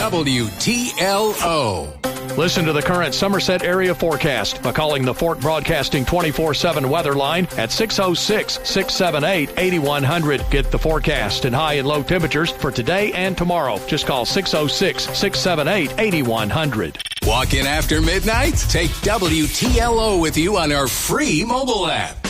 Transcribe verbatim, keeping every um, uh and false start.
W T L O. Listen to the current Somerset area forecast by calling the Fort Broadcasting twenty-four seven weather line at six oh six, six seven eight, eight one zero zero. Get the forecast and high and low temperatures for today and tomorrow. Just call six oh six, six seven eight, eight one zero zero. Walking after midnight? Take W T L O with you on our free mobile app.